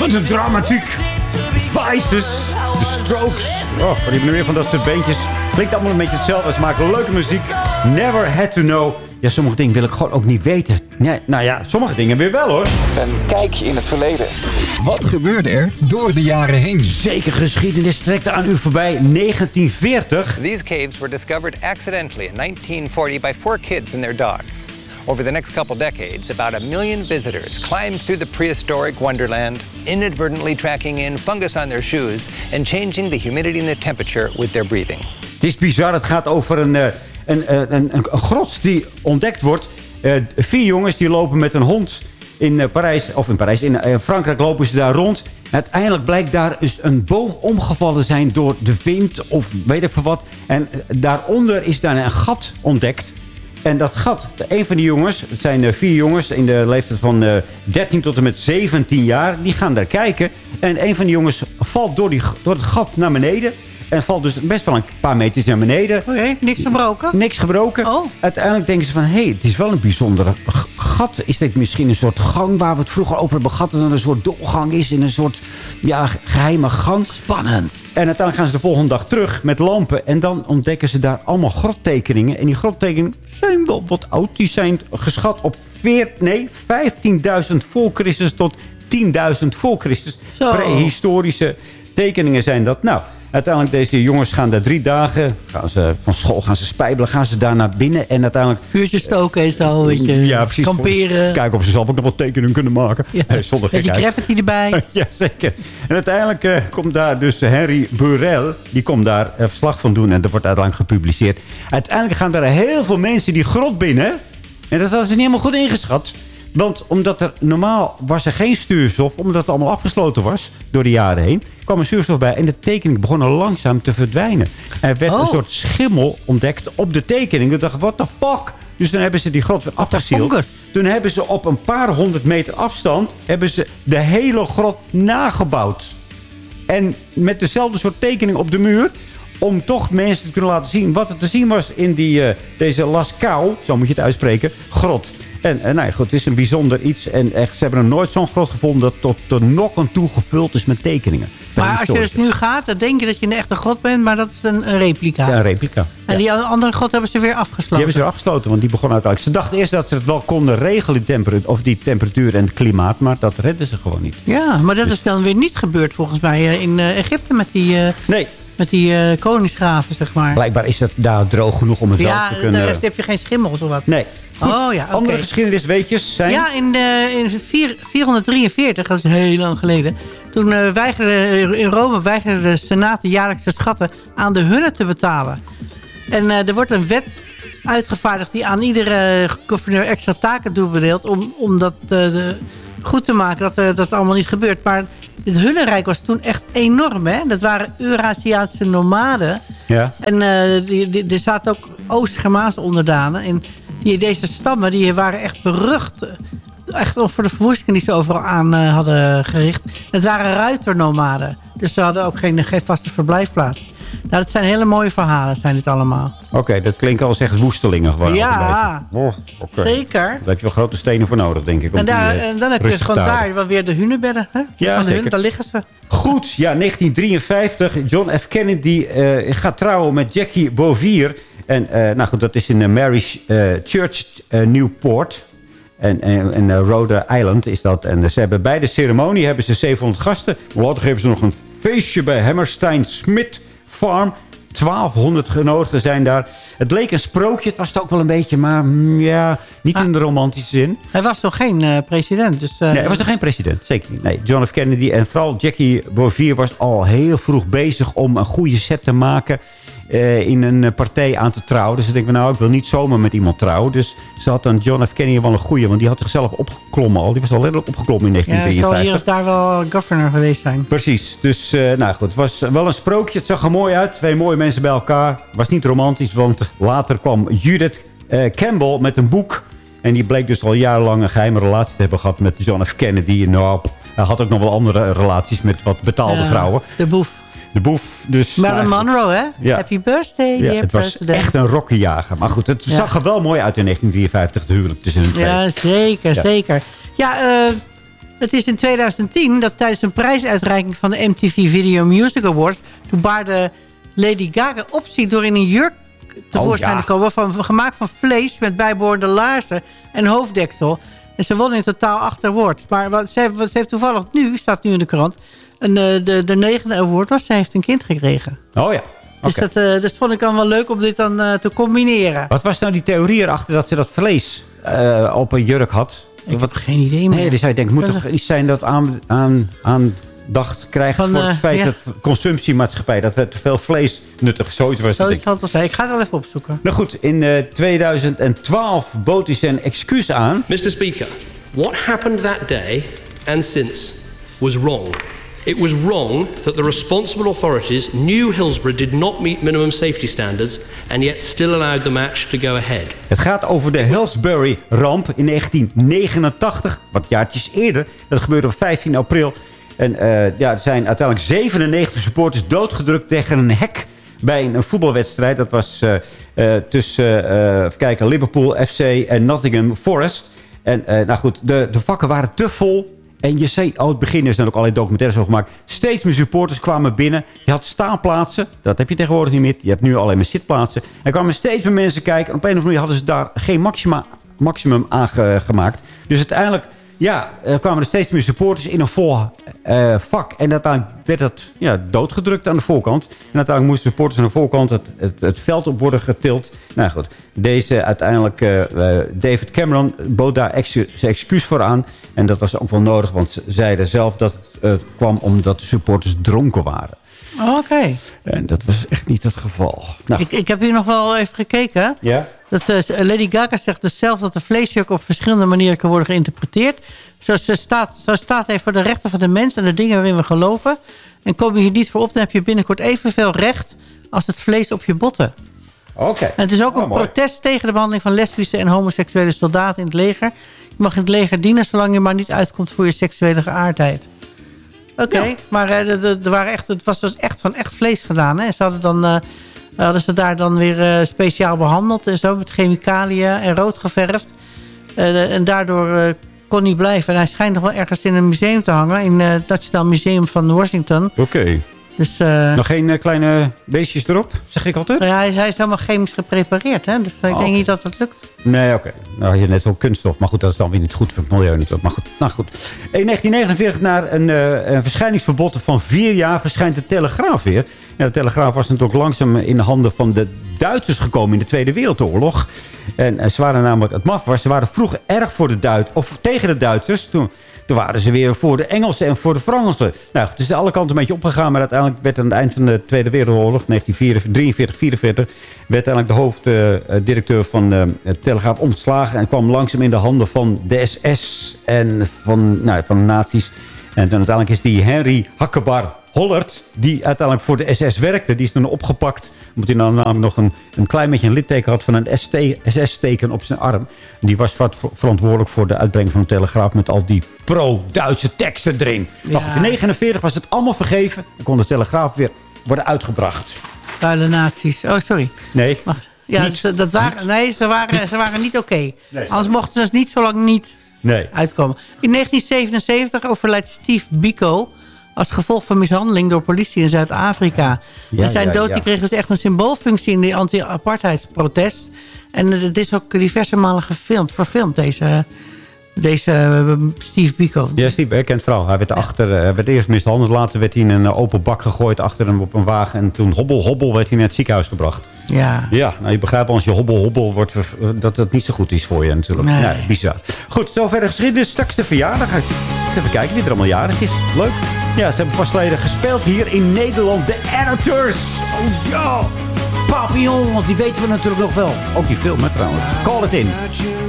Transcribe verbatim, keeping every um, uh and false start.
Wat een dramatiek. Vices. The Strokes. Oh, wat hebben we weer van dat soort beentjes. Klinkt allemaal een beetje hetzelfde. Ze maken leuke muziek. Never had to know. Ja, sommige dingen wil ik gewoon ook niet weten. Nee, nou ja, sommige dingen weer wel hoor. Een kijkje in het verleden. Wat gebeurde er door de jaren heen? Zeker geschiedenis trekt aan u voorbij. negentien veertig. These caves were discovered accidentally in nineteen forty by four kids and their dog. Over the next couple decades, about a million visitors climbed through the prehistoric wonderland, inadvertently tracking in fungus on their shoes and changing the humidity and the temperature with their breathing. Het is bizar. Het gaat over een, een, een, een, een grot die ontdekt wordt. Uh, vier jongens die lopen met een hond in uh, Parijs, of in Parijs, in uh, Frankrijk lopen ze daar rond. Uiteindelijk blijkt daar dus een boom omgevallen zijn door de wind of weet ik veel wat. En uh, daaronder is daar een gat ontdekt. En dat gat, een van die jongens, het zijn uh, vier jongens in de leeftijd van uh, dertien tot en met zeventien jaar. Die gaan daar kijken. En een van die jongens valt door, die, door het gat naar beneden. En valt dus best wel een paar meters naar beneden. Oké, okay, niks gebroken? Niks gebroken. Oh. Uiteindelijk denken ze van, hé, hey, het is wel een bijzondere gat. Is dit misschien een soort gang waar we het vroeger over hebben gehad? En dan een soort doorgang is in een soort ja, geheime gang. Spannend. En uiteindelijk gaan ze de volgende dag terug met lampen. En dan ontdekken ze daar allemaal grottekeningen. En die grottekeningen zijn wel wat oud. Die zijn geschat op nee, vijftienduizend voor Christus tot tienduizend voor Christus. Zo. Prehistorische tekeningen zijn dat. Nou, uiteindelijk deze jongens gaan daar drie dagen. Gaan ze van school gaan ze spijbelen. Gaan ze daar naar binnen. En uiteindelijk... Vuurtjes stoken en zo. Weet je, ja, precies. Kamperen. Kijken of ze zelf ook nog wat tekeningen kunnen maken. Ja. Hey, zonder Beetje graffiti erbij. Ja, zeker. En uiteindelijk uh, komt daar dus Henry Burrell. Die komt daar uh, verslag van doen. En dat wordt uiteindelijk gepubliceerd. Uiteindelijk gaan daar heel veel mensen die grot binnen. En dat hadden ze niet helemaal goed ingeschat. Want omdat er normaal was er geen zuurstof, omdat het allemaal afgesloten was door de jaren heen, kwam er zuurstof bij en de tekening begon al langzaam te verdwijnen. Er werd oh. een soort schimmel ontdekt op de tekening. Ik dacht, what the fuck? Dus dan hebben ze die grot weer afgezield. Toen hebben ze op een paar honderd meter afstand hebben ze de hele grot nagebouwd. En met dezelfde soort tekening op de muur. Om toch mensen te kunnen laten zien wat er te zien was in die, uh, deze Lascaux, zo moet je het uitspreken, grot. En, en nou ja, goed, het is een bijzonder iets. En echt, ze hebben er nooit zo'n grot gevonden dat tot de nokken toe gevuld is met tekeningen. Maar als je dus nu gaat, dan denk je dat je een echte grot bent, maar dat is een, een replica. Ja, een replica. En ja. die andere grot hebben ze weer afgesloten. Die hebben ze weer afgesloten, want die begon uiteindelijk. Ze dachten eerst dat ze het wel konden regelen, die temperatuur, of die temperatuur en het klimaat, maar dat redden ze gewoon niet. Ja, maar dat dus. is dan weer niet gebeurd volgens mij in uh, Egypte met die... Uh, nee. Met die uh, koningsgraven, zeg maar. Blijkbaar is het daar droog genoeg om het ja, wel te kunnen... Ja, daar heb je geen schimmels of wat. Nee. Goed, oh, ja, okay. Andere geschiedenisweetjes zijn... Ja, in, de, in vierhonderddrieënveertig, dat is heel lang geleden... toen uh, weigerde, in Rome weigerde de Senaat de jaarlijkse schatten aan de hunnen te betalen. En uh, er wordt een wet uitgevaardigd die aan iedere gouverneur extra taken toebedeelt... om, om dat uh, de, goed te maken dat uh, dat allemaal niet gebeurt. Maar het hunnenrijk was toen echt enorm, hè? Dat waren Eurasiatische nomaden. Ja. En uh, die, die, er zaten ook Oost-Germaanse onderdanen. En die, deze stammen die waren echt berucht. Echt voor de verwoestingen die ze overal aan uh, hadden gericht. Het waren ruiternomaden. Dus ze hadden ook geen, geen vaste verblijfplaats. Nou, dat zijn hele mooie verhalen, zijn dit allemaal. Oké, okay, dat klinkt al echt woestelingen gewoon. Ja, oh, okay. Zeker. Daar heb je wel grote stenen voor nodig, denk ik. En, daar, die, uh, en dan heb je dus gewoon daar wel weer de hunebedden. Hè? Ja, van de zeker. hun, daar liggen ze. Goed, ja, negentien drieënfijftig. John F. Kennedy uh, gaat trouwen met Jackie Bouvier. En uh, nou goed, dat is in de Mary's uh, Church uh, Newport. En, en, en uh, Rhode Island is dat. En uh, ze hebben bij de ceremonie hebben ze zevenhonderd gasten. Later geven ze nog een feestje bij Hammerstein Smith Farm. twaalfhonderd genodigden zijn daar. Het leek een sprookje. Het was het ook wel een beetje, maar mm, ja, niet ah. in de romantische zin. Hij was nog geen uh, president. Dus, uh... Nee, hij was nog geen president. Zeker niet. Nee, John F. Kennedy en vooral Jackie Bouvier was al heel vroeg bezig om een goede set te maken. Uh, in een partij aan te trouwen. Dus ik denk, nou, ik wil niet zomaar met iemand trouwen. Dus ze had dan John F. Kennedy wel een goeie. Want die had zichzelf opgeklommen al. Die was al letterlijk opgeklommen in negentien drieënvijftig. Ja, zal hier of daar wel governor geweest zijn. Precies. Dus, uh, nou goed. Het was wel een sprookje. Het zag er mooi uit. Twee mooie mensen bij elkaar. Het was niet romantisch. Want later kwam Judith uh, Campbell met een boek. En die bleek dus al jarenlang een geheime relatie te hebben gehad met John F. Kennedy. En nou, hij had ook nog wel andere relaties met wat betaalde uh, vrouwen. De boef. De boef. Dus, Marilyn Monroe, hè? Ja. Happy birthday, ja, dear het was president. echt een rokkenjager. Maar goed, het ja. zag er wel mooi uit in negentien drieënvijftig, de huwelijk tussen hun twee. Ja, zeker, ja. zeker. Ja, uh, Het is in tweeduizend tien dat tijdens een prijsuitreiking van de M T V Video Music Awards... toen baarde Lady Gaga optie door in een jurk tevoorschijn oh, ja. te komen... Van, gemaakt van vlees met bijbehorende laarzen en hoofddeksel. En ze won in totaal acht awards. Maar wat, ze, heeft, wat, ze heeft toevallig nu, staat nu in de krant... En, uh, de, de negende award was, ze heeft een kind gekregen. Oh ja. Dus Okay. dat, uh, dat vond ik dan wel leuk om dit dan uh, te combineren. Wat was nou die theorie erachter dat ze dat vlees uh, op een jurk had? Ik Wat, heb geen idee meer. nee, dus hij denkt, moet toch iets zijn dat aan, aan, aandacht krijgt Van, voor uh, het feit ja. dat consumptiemaatschappij, dat we te veel vlees nuttig, zoiets was het. Zoiets denk ik. zal het wel zijn. Ik ga het wel even opzoeken. Nou goed, in uh, tweeduizend twaalf bood hij zijn excuus aan. mister Speaker, what happened that day and since was wrong. It was wrong that the responsible authorities knew Hillsborough did not meet minimum safety standards and yet still allowed the match to go ahead. Het gaat over de Hillsbury-ramp in negentien negenentachtig, wat jaartjes eerder. Dat gebeurde op vijftien april. En uh, ja, er zijn uiteindelijk zevenennegentig supporters doodgedrukt tegen een hek bij een, een voetbalwedstrijd. Dat was uh, uh, tussen uh, even kijken, Liverpool F C en Nottingham Forest. En uh, nou goed, de, de vakken waren te vol. En je zei, oh, het begin is dan ook allerlei documentaires over gemaakt. Steeds meer supporters kwamen binnen. Je had staanplaatsen. Dat heb je tegenwoordig niet meer. Je hebt nu alleen maar zitplaatsen. Er kwamen steeds meer mensen kijken. En op een of andere manier hadden ze daar geen maxima, maximum aan ge, gemaakt. Dus uiteindelijk ja, er kwamen er steeds meer supporters in een vol uh, vak. En uiteindelijk werd dat ja, doodgedrukt aan de voorkant. En uiteindelijk moesten supporters aan de voorkant het, het, het veld op worden getild. Nou goed, deze uiteindelijk, uh, uh, David Cameron bood daar ex zijn excuus voor aan. En dat was ook wel nodig, want ze zeiden zelf dat het uh, kwam omdat de supporters dronken waren. Oké. Okay. En dat was echt niet het geval. Nou, ik, ik heb hier nog wel even gekeken. Ja? Dat, uh, Lady Gaga zegt dus zelf dat de vleesjuk op verschillende manieren kan worden geïnterpreteerd. Zo staat, zo staat hij voor de rechten van de mens en de dingen waarin we geloven. En kom je hier niet voor op, dan heb je binnenkort evenveel recht als het vlees op je botten. Oké. Okay. En het is ook oh, een mooi. protest tegen de behandeling van lesbische en homoseksuele soldaten in het leger. Je mag in het leger dienen zolang je maar niet uitkomt voor je seksuele geaardheid. Oké, okay, ja. maar uh, de, de, de waren echt, het was dus echt van echt vlees gedaan. Hè? Ze hadden, dan, uh, hadden ze daar dan weer uh, speciaal behandeld en zo met chemicaliën en rood geverfd. Uh, de, en daardoor uh, kon hij blijven. En hij schijnt nog wel ergens in een museum te hangen. In uh, het Nationaal Museum van Washington. Oké. Okay. Dus, uh, nog geen uh, kleine beestjes erop, zeg ik altijd? Nou ja, hij, hij is helemaal chemisch geprepareerd. Hè? Dus ik oh, denk niet dat het lukt. Nee, oké. Okay. Nou had je net ook kunststof. Maar goed, dat is dan weer niet goed voor het milieu natuurlijk. Maar goed, nou goed. In negentien negenenveertig, na een, uh, een verschijningsverbod van vier jaar, verschijnt de Telegraaf weer. Ja, de Telegraaf was natuurlijk langzaam in de handen van de Duitsers gekomen in de Tweede Wereldoorlog. En, en ze waren namelijk, het maf was, ze waren vroeger erg voor de Duitsers, of tegen de Duitsers. Toen... Toen waren ze weer voor de Engelsen en voor de Fransen. Nou, het is alle kanten een beetje opgegaan. Maar uiteindelijk werd aan het eind van de Tweede Wereldoorlog, negentien drieënveertig, vierenveertig... werd uiteindelijk de hoofddirecteur uh, van uh, het Telegraaf ontslagen. En kwam langzaam in de handen van de S S en van, nou, van de nazi's. En toen uiteindelijk is die Henry Hakkebar Hollert, die uiteindelijk voor de S S werkte, die is toen opgepakt. Omdat hij dan namelijk nog een, een klein beetje een litteken had van een S S-teken op zijn arm. Die was verantwoordelijk voor de uitbrenging van de Telegraaf met al die pro-Duitse teksten erin. Ja. Nou, in negenenveertig was het allemaal vergeven en kon de Telegraaf weer worden uitgebracht. Vuile nazi's. Oh, sorry. Nee. Maar, ja, ze, dat waren, nee, ze waren, ze waren niet oké. Okay. Nee, anders mochten ze niet zo lang niet nee. uitkomen. In negentien zevenenzeventig overlijdt Steve Biko als gevolg van mishandeling door politie in Zuid-Afrika. Ja, en zijn ja, dood ja. die kreeg dus echt een symboolfunctie in die anti-apartheidsprotest. En het is ook diverse malen gefilmd, verfilmd, deze, deze uh, Steve Biko. Ja, Steve, ik ken het verhaal. Hij werd, ja. achter, hij werd eerst mishandeld, later werd hij in een open bak gegooid achter hem op een wagen. En toen hobbel, hobbel werd hij naar het ziekenhuis gebracht. Ja. Ja, nou je begrijpt als je hobbel, hobbel wordt, dat het niet zo goed is voor je natuurlijk. Nee. Nee, bizar. Goed, zover de geschiedenis. Straks de verjaardag. Even kijken wie er allemaal jarig is. Leuk. Ja, ze hebben pas geleden gespeeld hier in Nederland. De Editors. Oh ja. Papillon, want die weten we natuurlijk nog wel. Ook die film, hè, trouwens. Call it in.